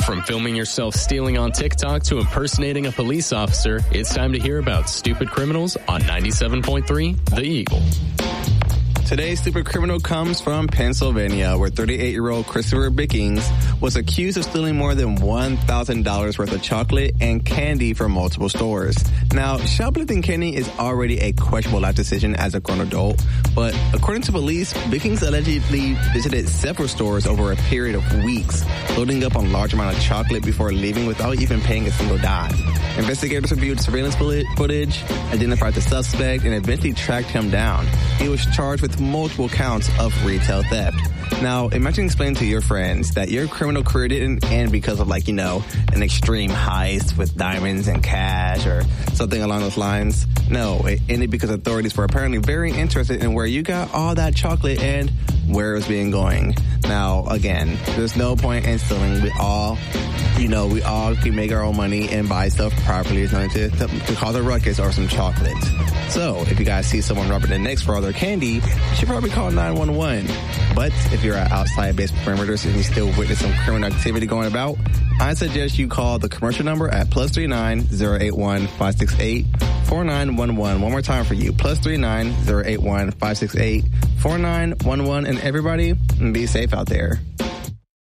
From filming yourself stealing on TikTok to impersonating a police officer, it's time to hear about stupid criminals on 97.3 The Eagle. Today's stupid criminal comes from Pennsylvania, where 38-year-old Christopher Bickings was accused of stealing more than $1,000 worth of chocolate and candy from multiple stores. Now, shoplifting candy is already a questionable life decision as a grown adult, but according to police, Bickings allegedly visited several stores over a period of weeks, loading up on large amount of chocolate before leaving without even paying a single dime. Investigators reviewed surveillance footage, identified the suspect, and eventually tracked him down. He was charged with multiple counts of retail theft. Now, imagine explaining to your friends that your criminal career didn't end because of, an extreme heist with diamonds and cash or something along those lines. No, it ended because authorities were apparently very interested in where you got all that chocolate and where it was being going. Now, again, there's no point in stealing. We all can make our own money and buy stuff properly. It's not to cause a ruckus or some chocolate. So, if you guys see someone rubbing their necks for all their candy, you should probably call 911. But if you're outside base perimeters and you still witness some criminal activity going about, I suggest you call the commercial number at +39 081 568 4911. One more time for you, +39 081 568 4911. And everybody, be safe out there.